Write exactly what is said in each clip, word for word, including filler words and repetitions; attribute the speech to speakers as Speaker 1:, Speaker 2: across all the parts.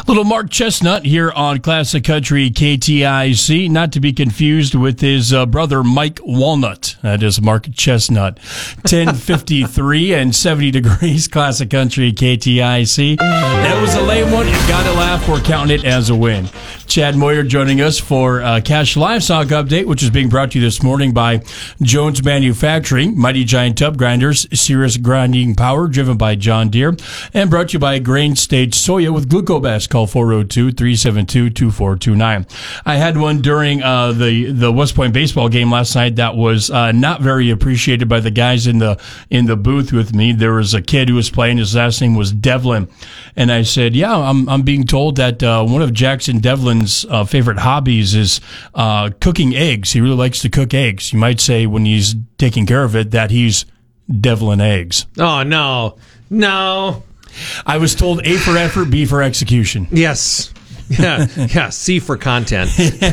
Speaker 1: Little Mark Chestnut here on Classic Country K T I C, not to be confused with his uh, brother Mike Walnut. That is Mark Chestnut. ten fifty-three and seventy degrees, Classic Country K T I C. That was a lame one. You gotta laugh. We're counting it as a win. Chad Moyer joining us for uh, Cash Livestock Update, which is being brought to you this morning by Jones Manufacturing, Mighty Giant Tub Grinders, serious grinding power driven by John Deere, and brought to you by Grain State Soya with Glucobest. Call four oh two, three seven two, two four two nine. I had one during uh, the the West Point baseball game last night that was uh, not very appreciated by the guys in the in the booth with me. There was a kid who was playing. His last name was Devlin, and I said, "Yeah, I'm I'm being told that uh, one of Jackson Devlin's uh, favorite hobbies is uh, cooking eggs. He really likes to cook eggs. You might say when he's taking care of it that he's Devlin eggs."
Speaker 2: Oh no, no.
Speaker 1: I was told A for effort, B for execution.
Speaker 2: Yes. Yeah, yeah. C for content.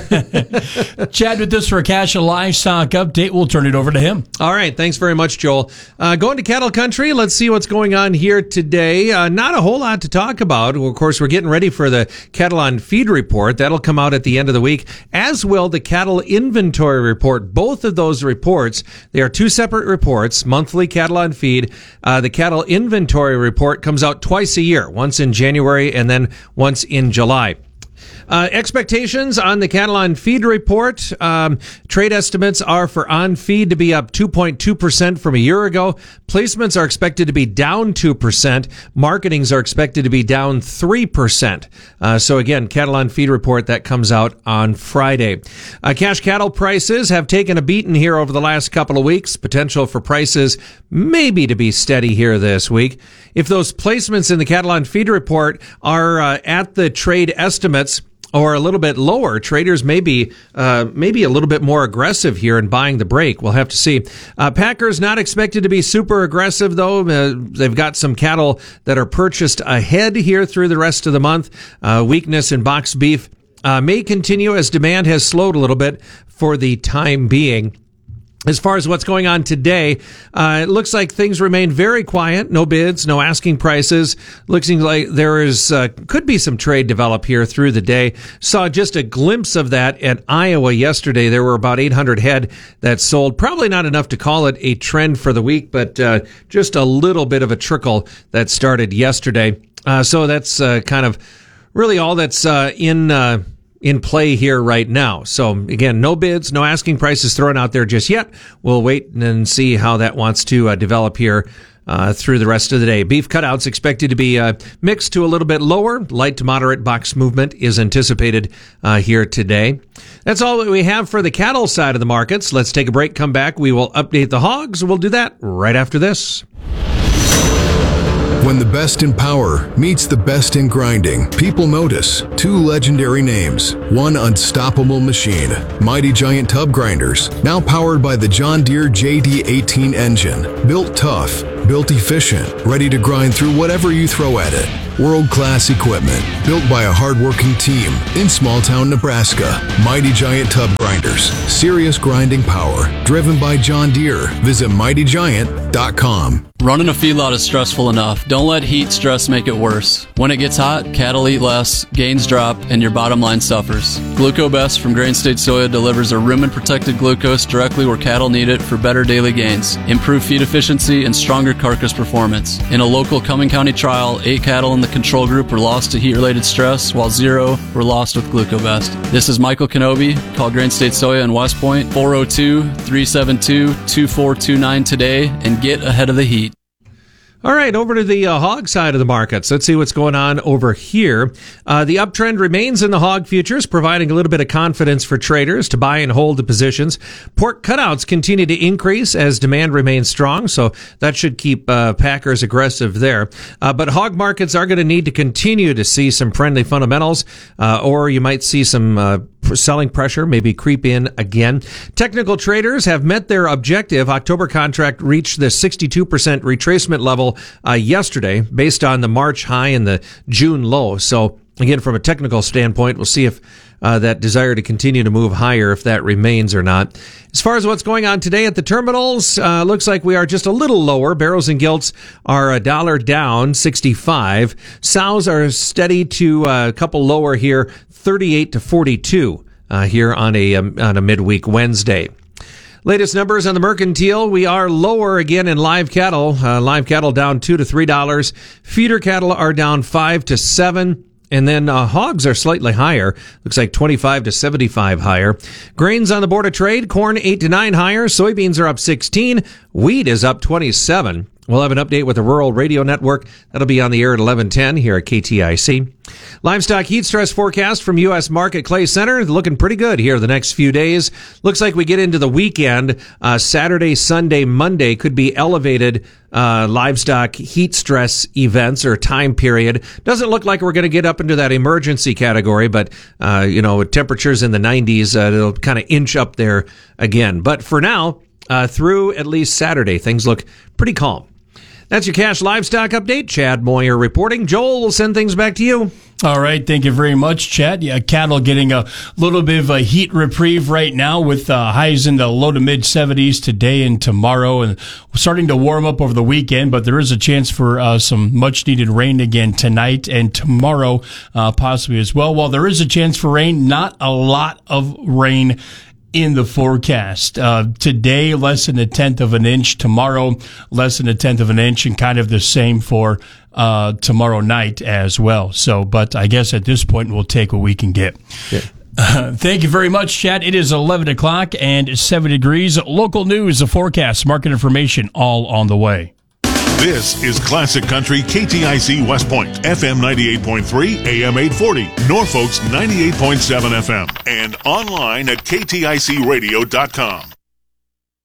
Speaker 1: Chad with this for a Cash Livestock Update. We'll turn it over to him.
Speaker 2: All right. Thanks very much, Joel. Uh, going to cattle country. Let's see what's going on here today. Uh, not a whole lot to talk about. Well, of course, we're getting ready for the Cattle on Feed report. That'll come out at the end of the week, as will the cattle inventory report. Both of those reports, they are two separate reports, monthly Cattle on Feed. Uh, the cattle inventory report comes out twice a year, once in January and then once in July. Uh, expectations on the Cattle on Feed report. Um, trade estimates are for on feed to be up two point two percent from a year ago. Placements are expected to be down two percent. Marketings are expected to be down three percent. Uh, so again, Cattle on Feed report that comes out on Friday. Uh, cash cattle prices have taken a beating here over the last couple of weeks. Potential for prices maybe to be steady here this week. If those placements in the Cattle on Feed report are uh, at the trade estimates, or a little bit lower, traders may be, uh, maybe a little bit more aggressive here in buying the break. We'll have to see. Uh, Packers not expected to be super aggressive, though. Uh, they've got some cattle that are purchased ahead here through the rest of the month. Uh, weakness in box beef uh, may continue as demand has slowed a little bit for the time being. As far as what's going on today, uh, it looks like things remain very quiet. No bids, no asking prices. Looks like there is, uh, could be some trade develop here through the day. Saw just a glimpse of that at Iowa yesterday. There were about eight hundred head that sold. Probably not enough to call it a trend for the week, but, uh, just a little bit of a trickle that started yesterday. Uh, so that's, uh, kind of really all that's, uh, in, uh, in play here right now. So again, no bids, no asking prices thrown out there just yet. We'll wait and see how that wants to uh, develop here uh, through the rest of the day. Beef cutouts expected to be uh, mixed to a little bit lower. Light to moderate box movement is anticipated uh, here today. That's all that we have for the cattle side of the markets. Let's take a break, come back. We will update the hogs. We'll do that right after this.
Speaker 3: When the best in power meets the best in grinding, people notice two legendary names, one unstoppable machine, Mighty Giant Tub Grinders, now powered by the John Deere J D eighteen engine, built tough, built efficient, ready to grind through whatever you throw at it. World-class equipment, built by a hard-working team in small-town Nebraska. Mighty Giant Tub Grinders, serious grinding power, driven by John Deere. Visit mighty giant dot com.
Speaker 4: Running a feedlot is stressful enough. Don't let heat stress make it worse. When it gets hot, cattle eat less, gains drop, and your bottom line suffers. Glucobest from Grain State Soya delivers a rumen-protected glucose directly where cattle need it for better daily gains, improved feed efficiency, and stronger carcass performance. In a local Cumming County trial, eight cattle in the control group were lost to heat-related stress, while zero were lost with Glucobest. This is Michael Kenobi. Call Grain State Soya in West Point, four oh two, three seven two, two four two nine today, and get ahead of the heat.
Speaker 2: All right, over to the uh, hog side of the markets. Let's see what's going on over here. Uh, the uptrend remains in the hog futures, providing a little bit of confidence for traders to buy and hold the positions. Pork cutouts continue to increase as demand remains strong, so that should keep uh, packers aggressive there. Uh, but hog markets are going to need to continue to see some friendly fundamentals, uh, or you might see some uh, selling pressure maybe creep in again. Technical traders have met their objective. October contract reached the sixty-two percent retracement level uh, yesterday based on the March high and the June low. So Again, from a technical standpoint, we'll see if uh, that desire to continue to move higher, if that remains or not. As far as what's going on today at the terminals, uh, looks like we are just a little lower. Barrels and gilts are a dollar down, sixty-five. Sows are steady to uh, a couple lower here, thirty-eight to forty-two uh, here on a um, on a midweek Wednesday. Latest numbers on the mercantile, we are lower again in live cattle. Uh, live cattle down two to three dollars. Feeder cattle are down five to seven. And then uh, hogs are slightly higher. Looks like twenty-five to seventy-five higher. Grains on the board of trade, corn eight to nine higher. Soybeans are up sixteen. Wheat is up twenty-seven. We'll have an update with the Rural Radio Network. That'll be on the air at eleven ten here at K T I C. Livestock heat stress forecast from U S Market Clay Center. Looking pretty good here the next few days. Looks like we get into the weekend. Uh, Saturday, Sunday, Monday could be elevated uh, livestock heat stress events or time period. Doesn't look like we're going to get up into that emergency category, but, uh, you know, with temperatures in the nineties, uh, it'll kind of inch up there again. But for now, uh, through at least Saturday, things look pretty calm. That's your cash livestock update. Chad Moyer reporting. Joel, will send things back to you.
Speaker 1: All right. Thank you very much, Chad. Yeah, cattle getting a little bit of a heat reprieve right now with uh, highs in the low to mid seventies today and tomorrow, and starting to warm up over the weekend, but there is a chance for uh, some much needed rain again tonight and tomorrow, uh, possibly as well. While there is a chance for rain, not a lot of rain in the forecast. Uh, today, less than a tenth of an inch. Tomorrow, less than a tenth of an inch, and kind of the same for uh, tomorrow night as well. So, but I guess at this point, we'll take what we can get. Yeah. Uh, thank you very much, Chad. It is eleven o'clock and seven degrees. Local news, the forecast, market information, all on the way.
Speaker 5: This is Classic Country K T I C West Point, F M ninety-eight point three, A M eight forty, Norfolk's ninety-eight point seven F M, and online at K T I C radio dot com.